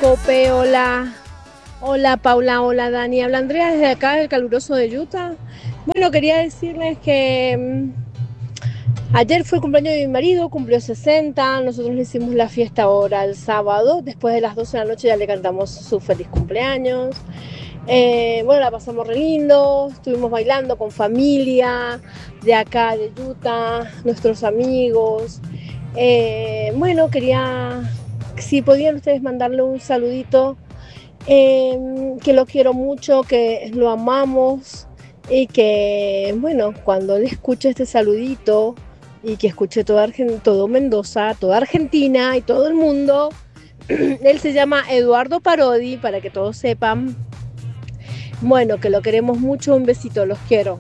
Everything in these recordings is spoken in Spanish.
Cope, hola. Hola Paula, hola Dani. Habla Andrea desde acá, del caluroso de Utah. Bueno, quería decirles que ayer fue el cumpleaños de mi marido, cumplió 60. Nosotros le hicimos la fiesta ahora el sábado. Después de las 12 de la noche ya le cantamos su feliz cumpleaños. Bueno, la pasamos re lindo. Estuvimos bailando con familia de acá, de Utah, nuestros amigos. Bueno, quería, si podían ustedes mandarle un saludito, que lo quiero mucho, que lo amamos y que, bueno, cuando él escuche este saludito y que escuche todo Mendoza, toda Argentina y todo el mundo, él se llama Eduardo Parodi, para que todos sepan. Bueno, que lo queremos mucho, un besito, los quiero.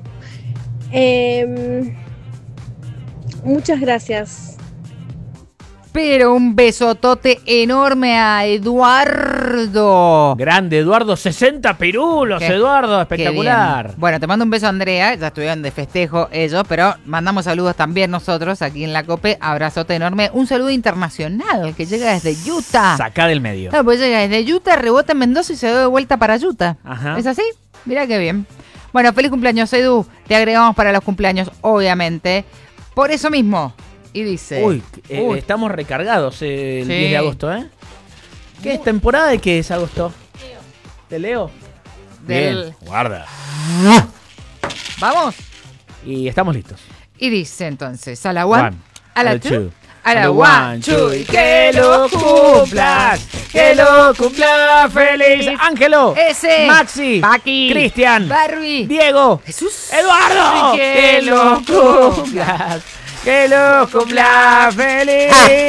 Muchas gracias. Pero un besotote enorme a Eduardo. Grande, Eduardo, 60 pirulos, Eduardo, espectacular. Bueno, te mando un beso, Andrea, ya estuvieron de festejo ellos, pero mandamos saludos también nosotros aquí en la COPE, abrazote enorme, un saludo internacional que llega desde Utah. Sacá del medio. Claro, pues llega desde Utah, rebota en Mendoza y se da de vuelta para Utah. Ajá. ¿Es así? Mirá qué bien. Bueno, feliz cumpleaños, Edu, te agregamos para los cumpleaños, obviamente, por eso mismo. Y dice... Uy, estamos recargados el 10 de agosto, ¿eh? ¿Qué es temporada de qué es agosto? ¿De Leo? Bien, guarda. ¿Vamos? Y estamos listos. Y dice entonces, a la one, a la two, a la one, two, y que lo cumplas, feliz. Ángelo, ese, Maxi, Paqui, Cristian, Barbie, Diego, Jesús, Eduardo, que lo cumplas. ¡Que lo cumpla feliz!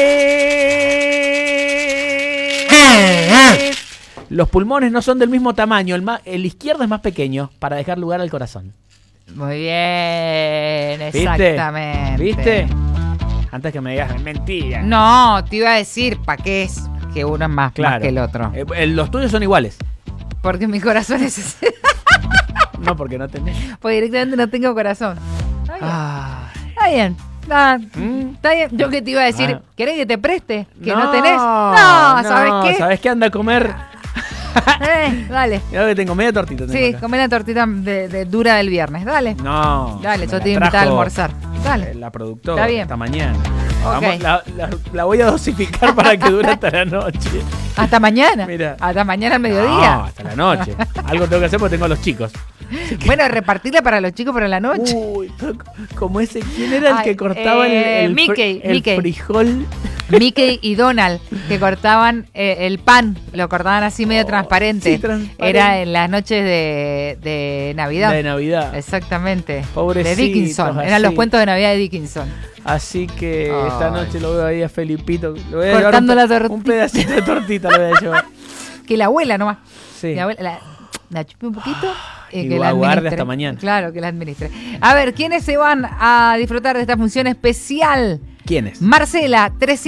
Los pulmones no son del mismo tamaño. El izquierdo es más pequeño para dejar lugar al corazón. Muy bien, exactamente. ¿Viste? Antes que me digas mentira. No, te iba a decir, ¿para qué es que uno es más que el otro? Los tuyos son iguales. Porque mi corazón es ese. No, porque no tenés. Porque directamente no tengo corazón. Está bien. Está bien. Yo que te iba a decir, ¿querés que te preste? ¿Que no tenés? No, ¿sabes qué? ¿Sabes qué? Anda a comer. Dale. Yo que tengo media tortita. Sí, comé la tortita de dura del viernes. Dale. No. Dale, yo te invito a almorzar. Dale. La productora. Está bien. Esta mañana. Okay. Vamos, la voy a dosificar para que dure hasta la noche. ¿Hasta mañana? Mira. ¿Hasta mañana al mediodía? No, hasta la noche. Algo tengo que hacer porque tengo a los chicos. Bueno, repartirla para los chicos para la noche. Uy, como ese, ¿quién era el que cortaba el Mickey. frijol? Mickey y Donald, que cortaban el pan, lo cortaban así medio transparente. Sí, transparente. Era en las noches de Navidad. De Navidad. Exactamente. Pobrecitos, de Dickinson. así. Eran los cuentos de Navidad de Dickinson. Así que esta noche lo veo ahí a Felipito. Le voy a cortando llevar la tortita. un pedacito de tortita le voy a llevar. Que la abuela nomás. Sí. La abuela la chupe un poquito. Y que la guarde hasta mañana. Claro, que la administre. A ver, ¿quiénes se van a disfrutar de esta función especial? ¿Quiénes? Marcela,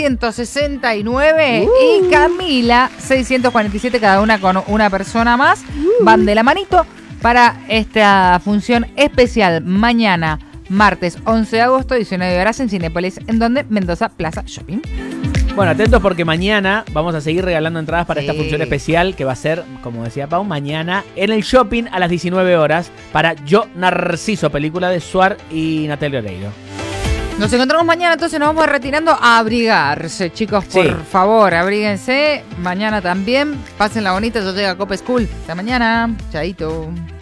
369 y Camila, 647, cada una con una persona más. Van de la manito para esta función especial mañana, martes 11 de agosto, 19 horas en Cinépolis, en donde Mendoza Plaza Shopping. Bueno, atentos porque mañana vamos a seguir regalando entradas para esta función especial que va a ser, como decía Pau, mañana en el shopping a las 19 horas para Yo Narciso, película de Suar y Natalia Oreiro. Nos encontramos mañana, entonces nos vamos retirando a abrigarse, chicos, por favor, abríguense. Mañana también, pásenla bonita, yo llego a Cope School. Hasta mañana, chaito.